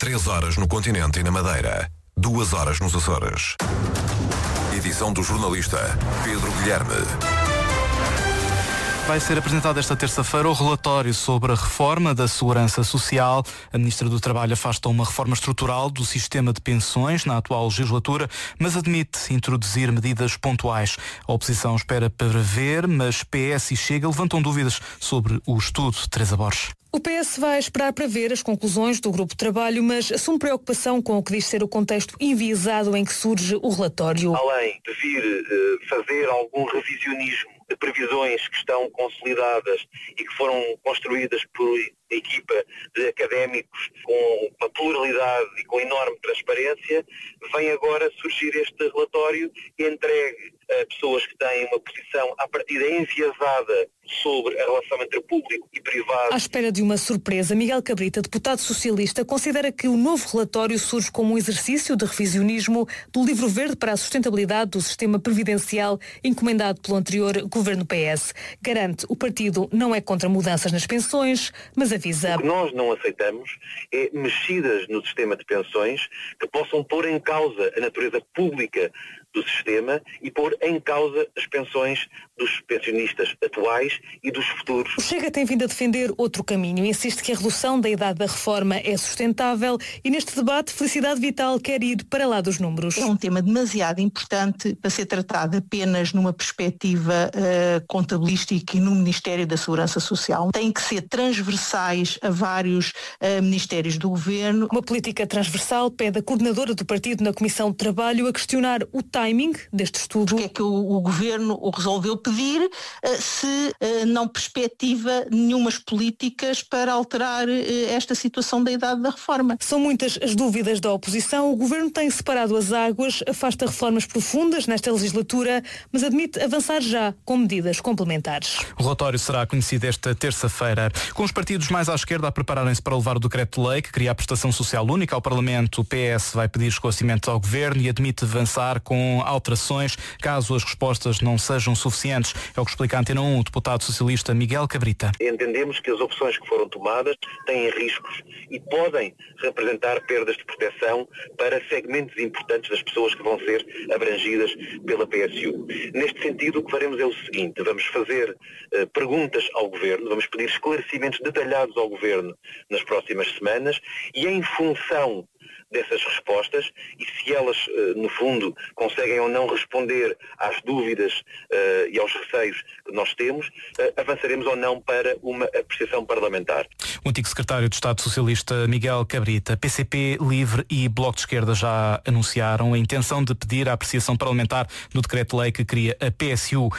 3 horas no continente e na Madeira. 2 horas nos Açores. Edição do jornalista Pedro Guilherme. Vai ser apresentado esta terça-feira o relatório sobre a reforma da Segurança Social. A Ministra do Trabalho afasta uma reforma estrutural do sistema de pensões na atual legislatura, mas admite introduzir medidas pontuais. A oposição espera para ver, mas PS e Chega levantam dúvidas sobre o estudo. Teresa Borges. O PS vai esperar para ver as conclusões do grupo de trabalho, mas assume preocupação com o que diz ser o contexto enviesado em que surge o relatório. Além de vir fazer algum revisionismo de previsões que estão consolidadas e que foram construídas por equipa de académicos com uma pluralidade e com enorme transparência, vem agora surgir este relatório entregue a pessoas que têm uma posição à partida enviesada sobre a relação entre público e privado. À espera de uma surpresa, Miguel Cabrita, deputado socialista, considera que o novo relatório surge como um exercício de revisionismo do livro verde para a sustentabilidade do sistema previdencial encomendado pelo anterior governo PS. Garante o partido não é contra mudanças nas pensões, mas avisa. O que nós não aceitamos é mexidas no sistema de pensões que possam pôr em causa a natureza pública do sistema e pôr em causa as pensões dos pensionistas atuais e dos futuros. O Chega tem vindo a defender outro caminho. Insiste que a redução da idade da reforma é sustentável e neste debate Felicidade Vital quer ir para lá dos números. É um tema demasiado importante para ser tratado apenas numa perspectiva contabilística e no Ministério da Segurança Social. Tem que ser transversais a vários ministérios do Governo. Uma política transversal pede a coordenadora do partido na Comissão de Trabalho a questionar o timing deste estudo. Porque é que o Governo o resolveu pedir se não perspectiva nenhumas políticas para alterar esta situação da idade da reforma? São muitas as dúvidas da oposição. O Governo tem separado as águas, afasta reformas profundas nesta legislatura, mas admite avançar já com medidas complementares. O relatório será conhecido esta terça-feira. Com os partidos mais à esquerda a prepararem-se para levar o decreto-lei que cria a prestação social única ao Parlamento, o PS vai pedir esclarecimentos ao Governo e admite avançar com alterações caso as respostas não sejam suficientes. É o que explica a Antena 1 o deputado socialista Miguel Cabrita. Entendemos que as opções que foram tomadas têm riscos e podem representar perdas de proteção para segmentos importantes das pessoas que vão ser abrangidas pela PSU. Neste sentido, o que faremos é o seguinte: vamos fazer perguntas ao Governo, vamos pedir esclarecimentos detalhados ao Governo nas próximas semanas e em função dessas respostas e se elas, no fundo, conseguem ou não responder às dúvidas e aos receios que nós temos, avançaremos ou não para uma apreciação parlamentar. O antigo secretário de Estado socialista Miguel Cabrita, PCP, Livre e Bloco de Esquerda já anunciaram a intenção de pedir a apreciação parlamentar no decreto-lei que cria a PSU.